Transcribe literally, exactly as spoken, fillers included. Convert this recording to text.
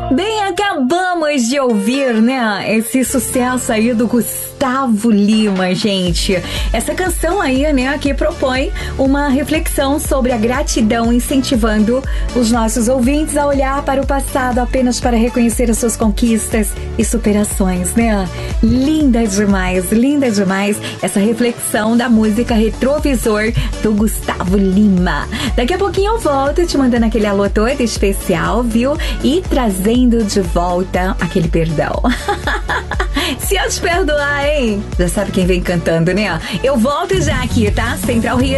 Bem, acabamos de ouvir, né, esse sucesso aí do Gustavo Lima, gente. Essa canção aí, né, que propõe uma reflexão sobre a gratidão, incentivando os nossos ouvintes a olhar para o passado apenas para reconhecer as suas conquistas e superações, né? Linda demais, linda demais essa reflexão da música Retrovisor do Gustavo Lima. Daqui a pouquinho eu volto te mandando aquele alô todo especial, viu? E trazendo de volta aquele perdão. Se eu te perdoar, hein? Já sabe quem vem cantando, né? Eu volto já aqui, tá? Central Rio.